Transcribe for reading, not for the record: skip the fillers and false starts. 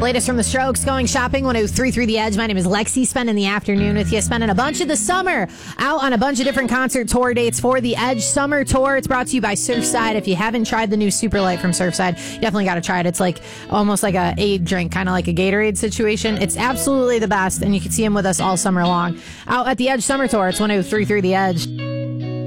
Latest from the Strokes, going shopping, 103.3 The Edge. My name is Lexi, spending the afternoon with you, spending a bunch of the summer out on a bunch of different concert tour dates for the Edge Summer Tour. It's brought to you by Surfside. If you haven't tried the new Super Light from Surfside, you definitely got to try it. It's like almost like a aid drink, kind of like a Gatorade situation. It's absolutely the best, and you can see them with us all summer long. Out at the Edge Summer Tour, it's 103.3 The Edge.